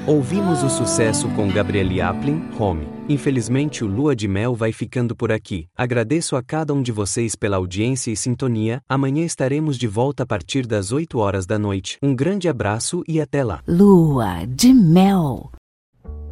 Ouvimos o sucesso com Gabrielle Aplin, Home. Infelizmente o Lua de Mel vai ficando por aqui. Agradeço a cada um de vocês pela audiência e sintonia. Amanhã estaremos de volta a partir das 8 horas da noite. Um grande abraço e até lá. Lua de Mel.